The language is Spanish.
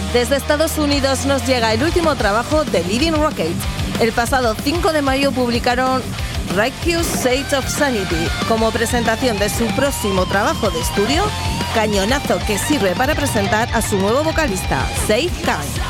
Desde Estados Unidos nos llega el último trabajo de Living Rocket. El pasado 5 de mayo publicaron Righteous State of Sanity como presentación de su próximo trabajo de estudio, cañonazo que sirve para presentar a su nuevo vocalista, Safe Kind.